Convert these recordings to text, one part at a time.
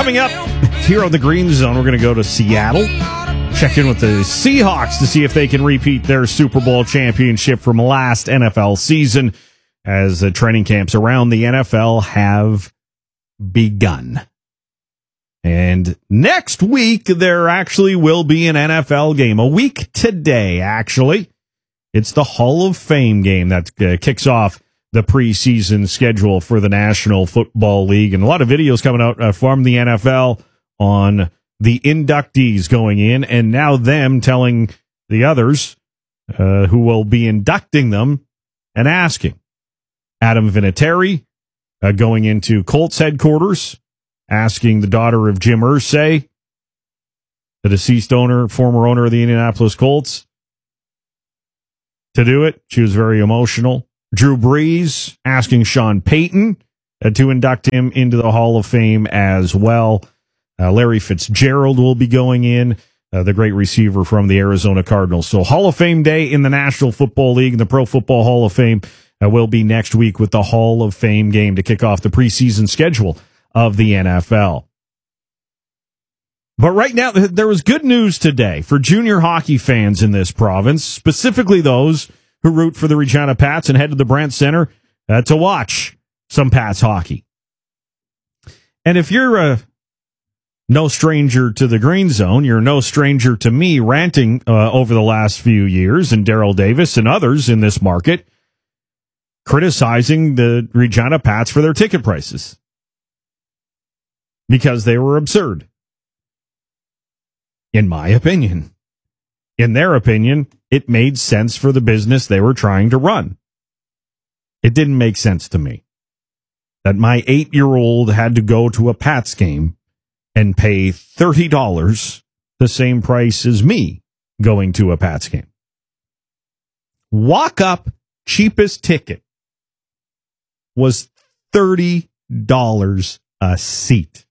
Coming up here on the Green Zone, we're going to go to Seattle, check in with the Seahawks to see if they can repeat their Super Bowl championship from last NFL season, as the training camps around the NFL have begun. And next week, there actually will be an NFL game. A week today, actually. It's the Hall of Fame game that kicks off the preseason schedule for the National Football League. And a lot of videos coming out from the NFL on the inductees going in, and now them telling the others who will be inducting them and asking. Adam Vinatieri going into Colts headquarters, asking the daughter of Jim Irsay, the deceased owner, former owner of the Indianapolis Colts, to do it. She was very emotional. Drew Brees asking Sean Payton to induct him into the Hall of Fame as well. Larry Fitzgerald will be going in, the great receiver from the Arizona Cardinals. So Hall of Fame Day in the National Football League and the Pro Football Hall of Fame will be next week with the Hall of Fame game to kick off the preseason schedule of the NFL. But right now, there was good news today for junior hockey fans in this province, specifically those who root for the Regina Pats and head to the Brandt Center to watch some Pats hockey. And if you're no stranger to the Green Zone, you're no stranger to me ranting over the last few years, and Daryl Davis and others in this market criticizing the Regina Pats for their ticket prices because they were absurd. In my opinion. In their opinion, it made sense for the business they were trying to run. It didn't make sense to me that my 8-year-old had to go to a Pats game and pay $30, the same price as me going to a Pats game. Walk up cheapest ticket was $30 a seat.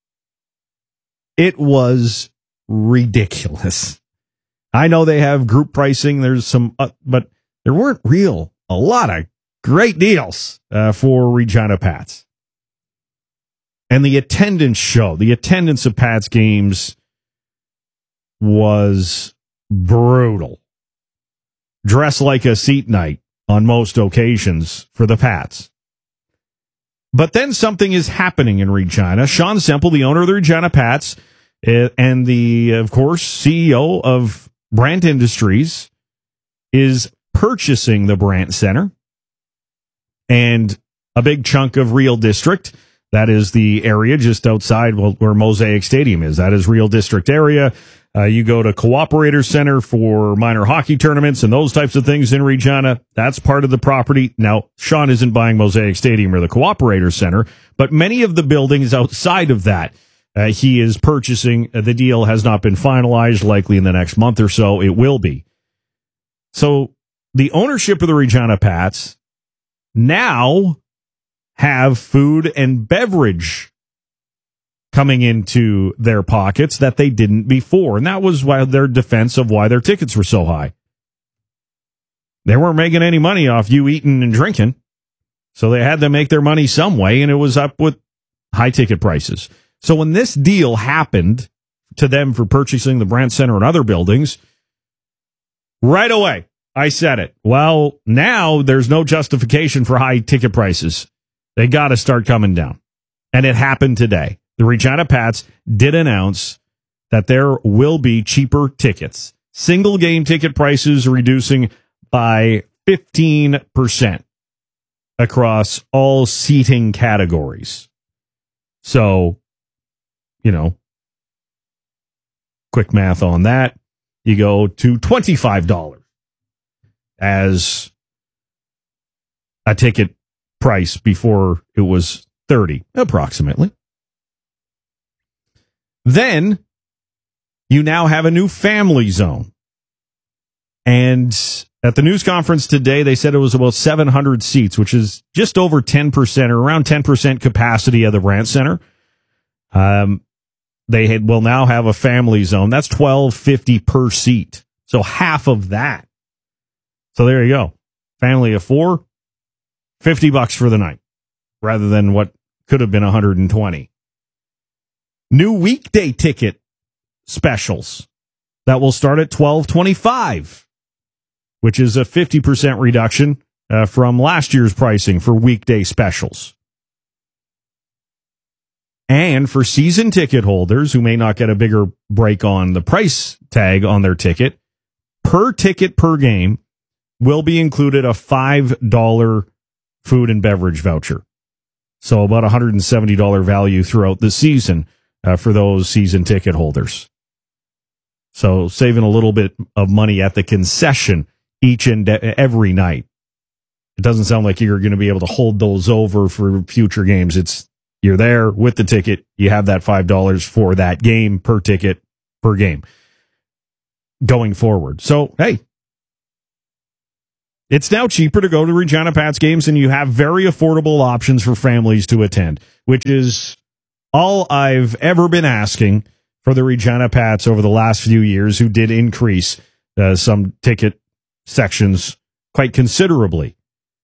It was ridiculous. I know they have group pricing. There's some, but there weren't a lot of great deals for Regina Pats. And the attendance of Pats games was brutal. Dress like a seat night on most occasions for the Pats. But then something is happening in Regina. Sean Semple, the owner of the Regina Pats, and the, of course, CEO of Brandt Industries, is purchasing the Brandt Center and a big chunk of Real District. That is the area just outside where Mosaic Stadium is. That is Real District area. You go to Cooperator Center for minor hockey tournaments and those types of things in Regina. That's part of the property. Now, Sean isn't buying Mosaic Stadium or the Cooperator Center, but many of the buildings outside of that, he is purchasing. The deal has not been finalized. Likely in the next month or so, it will be. So the ownership of the Regina Pats now have food and beverage coming into their pockets that they didn't before. And that was why their defense of why their tickets were so high. They weren't making any money off you eating and drinking. So they had to make their money some way, and it was up with high ticket prices. So when this deal happened to them for purchasing the Brandt Center and other buildings, right away, I said it. Well, now there's no justification for high ticket prices. They got to start coming down. And it happened today. The Regina Pats did announce that there will be cheaper tickets. Single game ticket prices reducing by 15% across all seating categories. So, quick math on that. You go to $25 as a ticket price before it was $30, approximately. Then you now have a new family zone. And at the news conference today, they said it was about 700 seats, which is just over 10% or around 10% capacity of the Brandt Center. They will now have a family zone. That's $12.50 per seat. So half of that. So there you go. Family of four, $50 for the night rather than what could have been $120. New weekday ticket specials that will start at $12.25, which is a 50% reduction from last year's pricing for weekday specials. And for season ticket holders who may not get a bigger break on the price tag on their ticket, per ticket per game will be included a $5 food and beverage voucher. So about $170 value throughout the season for those season ticket holders. So saving a little bit of money at the concession each and every night. It doesn't sound like you're going to be able to hold those over for future games. You're there with the ticket. You have that $5 for that game per ticket per game going forward. So, hey, it's now cheaper to go to Regina Pats games, and you have very affordable options for families to attend, which is all I've ever been asking for the Regina Pats over the last few years, who did increase some ticket sections quite considerably.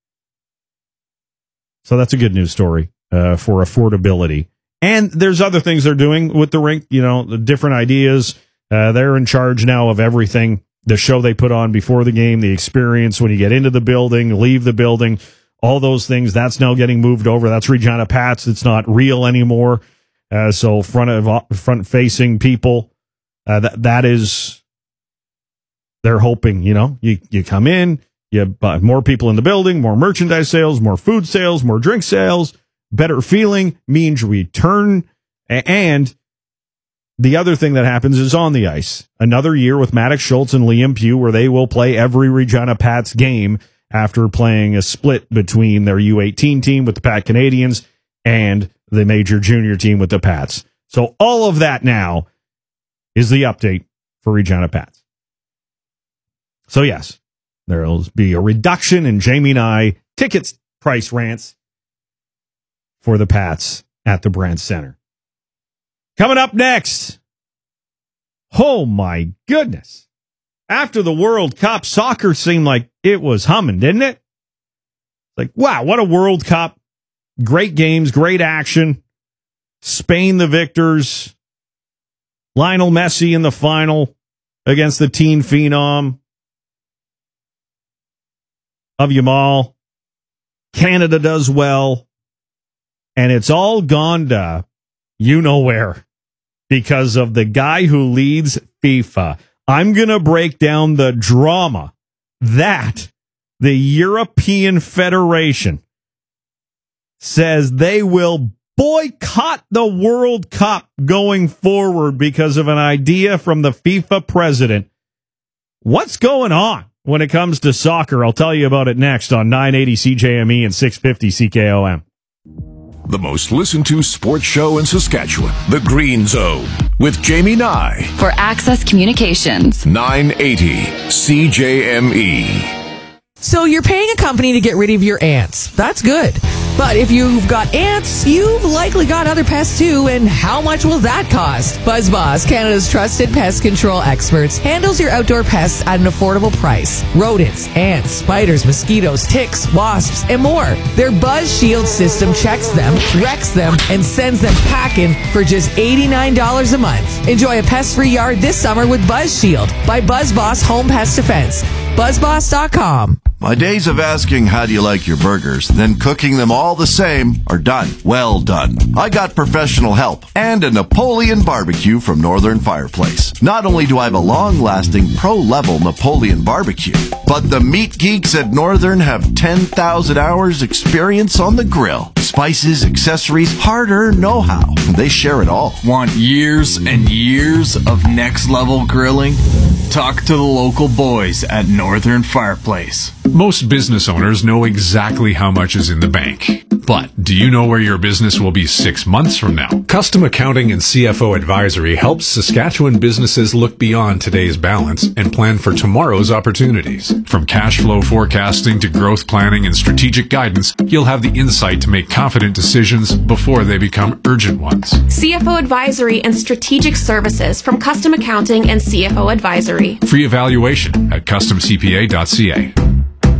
So that's a good news story for affordability. And there's other things they're doing with the rink, the different ideas. They're in charge now of everything. The show they put on before the game, the experience when you get into the building, leave the building, all those things, that's now getting moved over. That's Regina Pats. It's not real anymore. So front-facing people, that is, they're hoping, you come in, you have more people in the building, more merchandise sales, more food sales, more drink sales, better feeling, means return. And the other thing that happens is on the ice. Another year with Maddox Schultz and Liam Pugh, where they will play every Regina Pats game after playing a split between their U18 team with the Pat Canadians and the major junior team with the Pats. So all of that now is the update for Regina Pats. So yes, there will be a reduction in Jamie and I tickets price rants for the Pats at the Brandt Center. Coming up next, oh my goodness. After the World Cup, soccer seemed like it was humming, didn't it? Like, wow, what a World Cup. Great games, great action. Spain the victors. Lionel Messi in the final against the teen phenom of Yamal. Canada does well. And it's all gone to you know where because of the guy who leads FIFA. I'm going to break down the drama that the European Federation says they will boycott the World Cup going forward because of an idea from the FIFA president. What's going on when it comes to soccer? I'll tell you about it next on 980 CJME and 650 CKOM. The most listened to sports show in Saskatchewan, The Green Zone, with Jamie Nye. For Access Communications. 980 CJME. So you're paying a company to get rid of your ants. That's good. But if you've got ants, you've likely got other pests too, and how much will that cost? BuzzBoss, Canada's trusted pest control experts, handles your outdoor pests at an affordable price. Rodents, ants, spiders, mosquitoes, ticks, wasps, and more. Their Buzz Shield system checks them, wrecks them, and sends them packing for just $89 a month. Enjoy a pest-free yard this summer with Buzz Shield by BuzzBoss Home Pest Defense. BuzzBoss.com. My days of asking how do you like your burgers, then cooking them all the same are done. Well done. I got professional help and a Napoleon barbecue from Northern Fireplace. Not only do I have a long-lasting pro-level Napoleon barbecue, but the meat geeks at Northern have 10,000 hours experience on the grill. Spices, accessories, hard-earned know-how. They share it all. Want years and years of next-level grilling? Talk to the local boys at Northern Fireplace. Most business owners know exactly how much is in the bank. But do you know where your business will be 6 months from now? Custom Accounting and CFO Advisory helps Saskatchewan businesses look beyond today's balance and plan for tomorrow's opportunities. From cash flow forecasting to growth planning and strategic guidance, you'll have the insight to make confident decisions before they become urgent ones. CFO Advisory and Strategic Services from Custom Accounting and CFO Advisory. Free evaluation at customcpa.ca.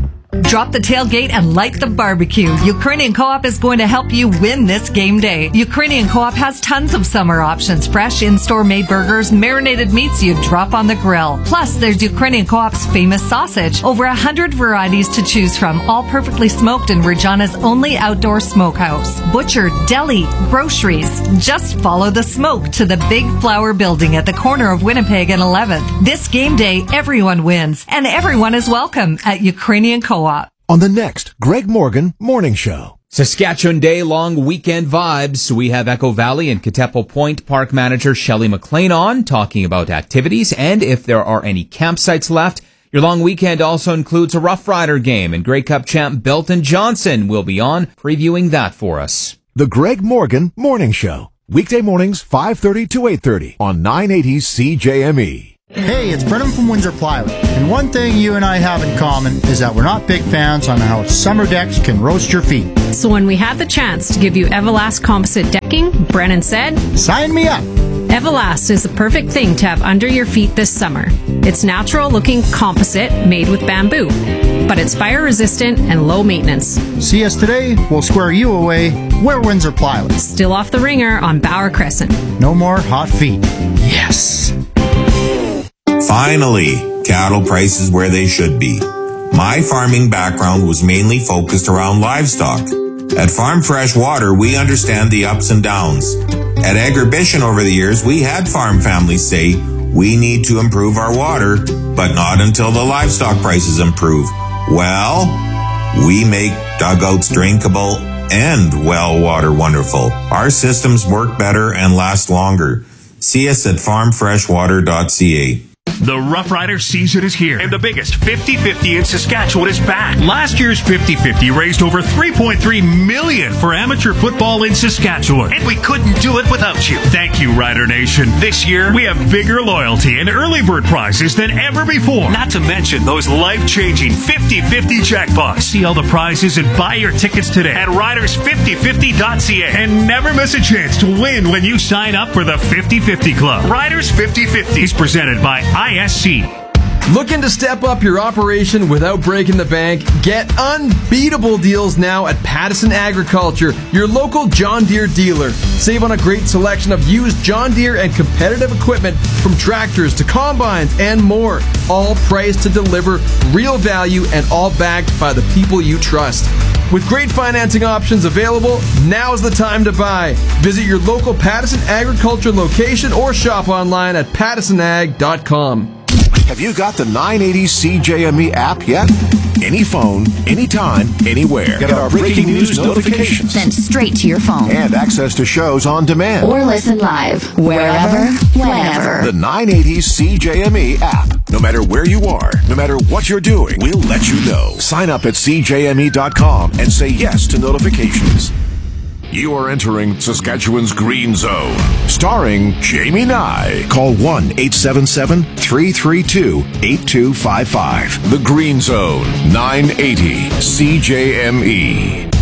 Drop the tailgate and light the barbecue. Ukrainian Co-op is going to help you win this game day. Ukrainian Co-op has tons of summer options. Fresh in-store made burgers, marinated meats you drop on the grill. Plus, there's Ukrainian Co-op's famous sausage. Over 100 varieties to choose from, all perfectly smoked in Regina's only outdoor smokehouse. Butcher, deli, groceries. Just follow the smoke to the Big Flower Building at the corner of Winnipeg and 11th. This game day, everyone wins, and everyone is welcome at Ukrainian Co-op. On the next Greg Morgan Morning Show. Saskatchewan Day-long weekend vibes. We have Echo Valley and Katepo Point Park Manager Shelley McLean on, talking about activities and if there are any campsites left. Your long weekend also includes a Rough Rider game, and Grey Cup champ Belton Johnson will be on, previewing that for us. The Greg Morgan Morning Show. Weekday mornings, 5:30 to 8:30 on 980 CJME. Hey, it's Brennan from Windsor Plywood. And one thing you and I have in common is that we're not big fans on how summer decks can roast your feet. So when we had the chance to give you Everlast composite decking, Brennan said, "Sign me up." Everlast is the perfect thing to have under your feet this summer. It's natural-looking composite made with bamboo, but it's fire-resistant and low maintenance. See us today, we'll square you away. We're Windsor Plywood. Still off the ringer on Bauer Crescent. No more hot feet. Yes. Finally, cattle prices where they should be. My farming background was mainly focused around livestock. At Farm Fresh Water, we understand the ups and downs. At Agribition over the years, we had farm families say, we need to improve our water, but not until the livestock prices improve. Well, we make dugouts drinkable and well water wonderful. Our systems work better and last longer. See us at farmfreshwater.ca. The Rough Rider season is here, and the biggest 50-50 in Saskatchewan is back. Last year's 50-50 raised over $3.3 million for amateur football in Saskatchewan, and we couldn't do it without you. Thank you, Rider Nation. This year, we have bigger loyalty and early bird prizes than ever before, not to mention those life-changing 50-50 jackpots. See all the prizes and buy your tickets today at riders5050.ca, and never miss a chance to win when you sign up for the 50-50 Club. Riders 50-50 is presented by ISC. Looking to step up your operation without breaking the bank? Get unbeatable deals now at Pattison Agriculture, your local John Deere dealer. Save on a great selection of used John Deere and competitive equipment, from tractors to combines and more. All priced to deliver real value and all backed by the people you trust. With great financing options available, now's the time to buy. Visit your local Pattison Agriculture location or shop online at pattisonag.com. Have you got the 980 CJME app yet? Any phone, anytime, anywhere. Get our breaking news notifications sent straight to your phone. And access to shows on demand. Or listen live, wherever, whenever. The 980 CJME app. No matter where you are, no matter what you're doing, we'll let you know. Sign up at CJME.com and say yes to notifications. You are entering Saskatchewan's Green Zone, starring Jamie Nye. Call 1-877-332-8255. The Green Zone, 980 CJME.